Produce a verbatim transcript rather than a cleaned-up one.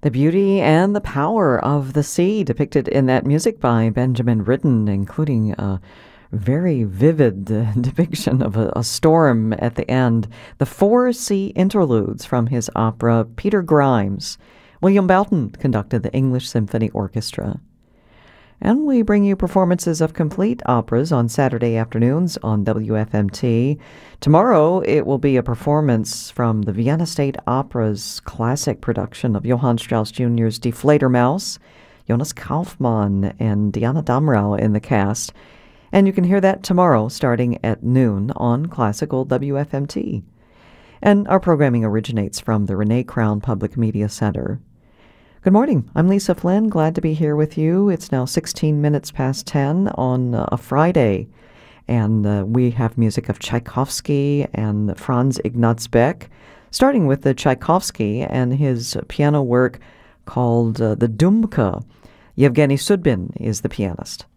The beauty and the power of the sea depicted in that music by Benjamin Britten, including a very vivid uh, depiction of a, a storm at the end. The four sea interludes from his opera Peter Grimes. William Boughton conducted the English Symphony Orchestra. And we bring you performances of complete operas on Saturday afternoons on W F M T. Tomorrow, it will be a performance from the Vienna State Opera's classic production of Johann Strauss Junior's Die Fledermaus, Jonas Kaufmann and Diana Damrau in the cast. And you can hear that tomorrow starting at noon on Classical W F M T. And our programming originates from the Renee Crown Public Media Center. Good morning. I'm Lisa Flynn. Glad to be here with you. It's now sixteen minutes past ten on uh, a Friday, and uh, we have music of Tchaikovsky and Franz Ignaz Beck, starting with the Tchaikovsky and his piano work called uh, the Dumka. Yevgeny Sudbin is the pianist.